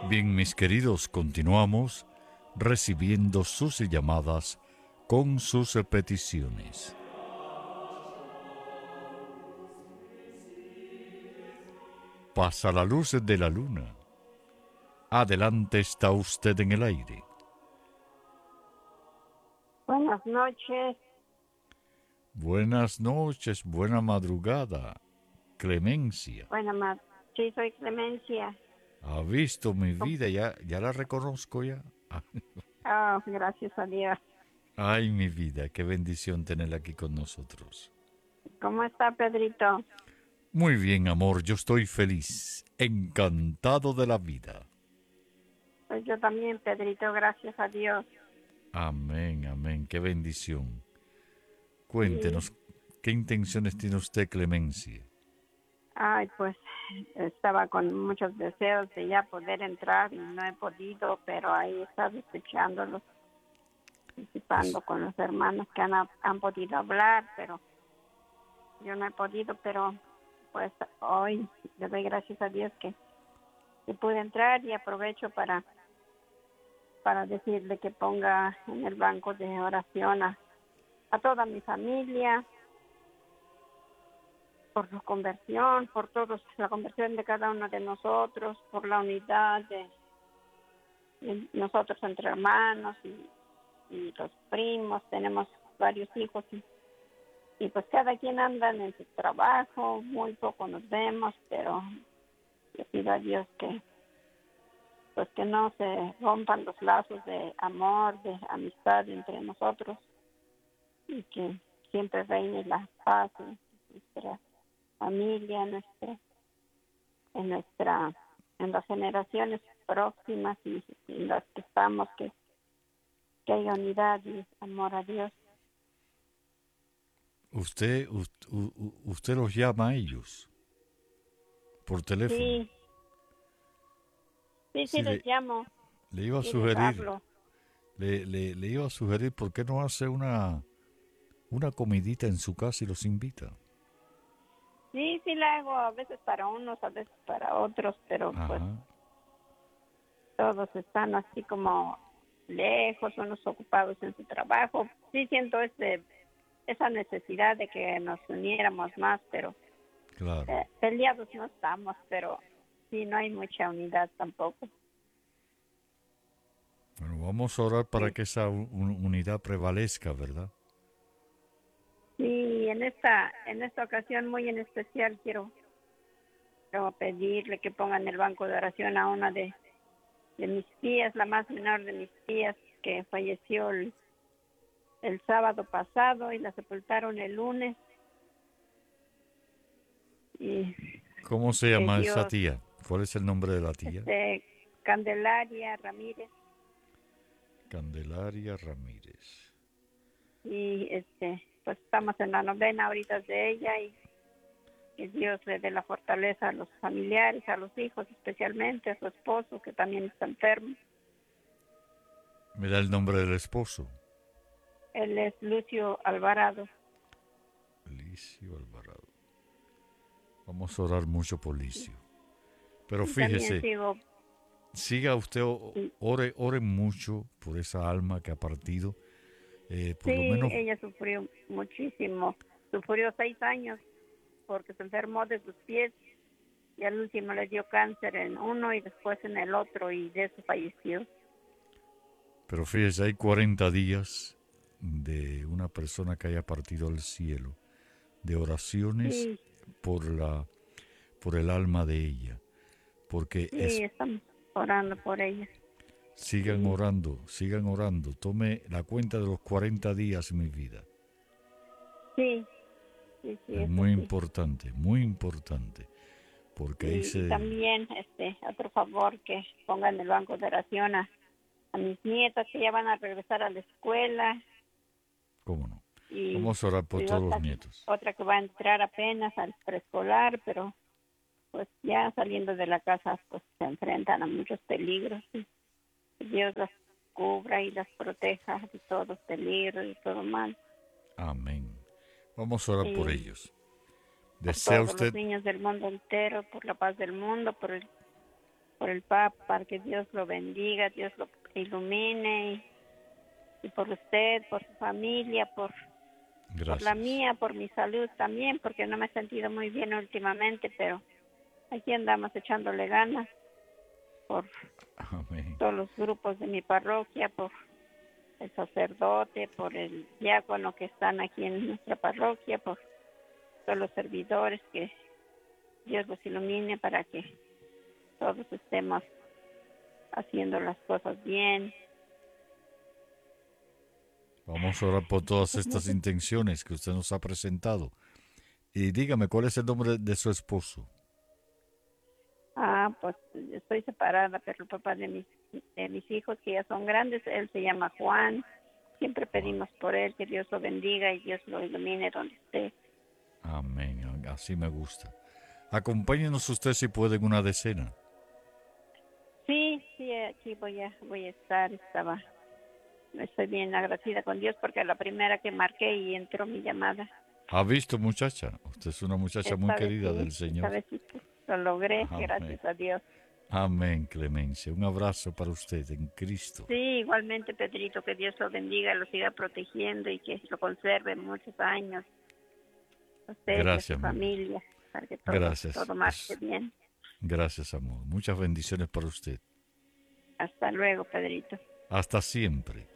Bien, mis queridos, continuamos recibiendo sus llamadas con sus peticiones. Pasa la luz de la luna. Adelante, está usted en el aire. Buenas noches. Buenas noches, buena madrugada. Clemencia. Sí, soy Clemencia. ¿Ha visto mi vida? Ya la reconozco ya. Gracias a Dios. Ay, mi vida, qué bendición tenerla aquí con nosotros. ¿Cómo está, Pedrito? Muy bien, amor, yo estoy feliz, encantado de la vida. Pues yo también, Pedrito, gracias a Dios. Amén, amén, qué bendición. Y, Cuéntenos, ¿qué intenciones tiene usted, Clemencia? pues estaba con muchos deseos de ya poder entrar y no he podido, pero ahí he estado escuchándolos, Es, participando con los hermanos que han podido hablar, pero yo no he podido, pero pues hoy le doy gracias a Dios que pude entrar y aprovecho para decirle que ponga en el banco de oración a toda mi familia, por su conversión, por todos, la conversión de cada uno de nosotros, por la unidad de nosotros entre hermanos y los primos, tenemos varios hijos y pues cada quien anda en su trabajo, muy poco nos vemos, pero le pido a Dios que no se rompan los lazos de amor, de amistad entre nosotros y que siempre reine la paz en nuestra familia, en las generaciones próximas y en las que estamos, que haya unidad y amor a Dios. usted los llama a ellos por teléfono. Sí, sí, Sí, les llamo, le iba a sí les sugerir, hablo. le iba a sugerir, ¿por qué no hace una comidita en su casa y los invita? Sí, sí la hago a veces para unos, a veces para otros, pero pues Ajá. todos están así como lejos, unos ocupados en su trabajo. Sí siento esa necesidad de que nos uniéramos más, pero Claro. peleados no estamos, pero sí no hay mucha unidad tampoco. Bueno, vamos a orar para Sí, que esa unidad prevalezca, ¿verdad? sí, en esta ocasión muy en especial quiero pedirle que pongan en el banco de oración a una de mis tías, la más menor de mis tías, que falleció el sábado pasado y la sepultaron el lunes. Y ¿Cómo se que llama esa Dios, tía? ¿Cuál es el nombre de la tía? Candelaria Ramírez, Candelaria Ramírez. y pues estamos en la novena ahorita de ella y que Dios le dé la fortaleza a los familiares, a los hijos, especialmente a su esposo que también está enfermo. Me da el nombre del esposo. Él es Lucio Alvarado. Licio Alvarado. Vamos a orar mucho por Licio. Pero Y también fíjese, sigo, siga usted, sí, ore mucho por esa alma que ha partido. Por lo menos, ella sufrió muchísimo, sufrió 6 años porque se enfermó de sus pies y al último le dio cáncer en uno y después en el otro y de eso falleció. pero fíjese, hay 40 días de una persona que haya partido al cielo, de oraciones Sí, por por el alma de ella, porque sí, estamos orando por ella. Y sigan orando, tome la cuenta de los 40 días, mi vida. sí, sí, sí, Es eso sí. muy importante, porque ahí Y se... también otro favor, que pongan el banco de oración a mis nietas que ya van a regresar a la escuela, ¿Cómo no? y, Vamos a orar por y todos los otra nietos. otra que va a entrar apenas al preescolar, pero pues ya saliendo de la casa pues se enfrentan a muchos peligros. Y Dios las cubra y las proteja de todos peligros y todo mal. Amén. Vamos a orar por Y ellos. por ¿Desea todos los usted? niños del mundo entero, por la paz del mundo, por por el Papa, para que Dios lo bendiga, Dios lo ilumine, y por usted, por su familia, por la Gracias. mía, por mi salud también, porque no me he sentido muy bien últimamente, pero aquí andamos echándole ganas por Amén. todos los grupos de mi parroquia, por el sacerdote, por el diácono que están aquí en nuestra parroquia, por todos los servidores, que Dios los ilumine para que todos estemos haciendo las cosas bien. Vamos a orar por todas estas intenciones que usted nos ha presentado. Y dígame, ¿cuál es el nombre de su esposo? Pues estoy separada, pero el papá de mis hijos, que ya son grandes, él se llama Juan. Siempre pedimos por él, que Dios lo bendiga y Dios lo ilumine donde esté. Amén, así me gusta. Acompáñenos usted si puede en una decena. Sí, aquí voy a estar. Estoy bien agradecida con Dios porque es la primera que marqué y entró mi llamada. ¿Ha visto, muchacha? Usted es una muchacha muy querida del Esta Señor. vez sí, pues, lo logré, Amén. gracias a Dios. Amén, Clemencia. Un abrazo para usted en Cristo. Sí, igualmente, Pedrito, que Dios lo bendiga, lo siga protegiendo y que lo conserve muchos años. A usted y a Gracias, su mi vida. familia, para que Gracias. todo marche bien. Gracias, amor. Muchas bendiciones para usted. Hasta luego, Pedrito. Hasta siempre.